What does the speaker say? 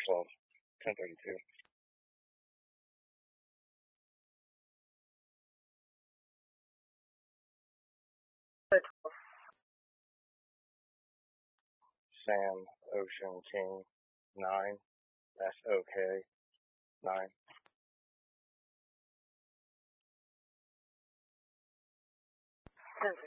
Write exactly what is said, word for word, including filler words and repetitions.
twelve, ten thirty-two. Sam, Ocean, King, nine, S O K, nine. ten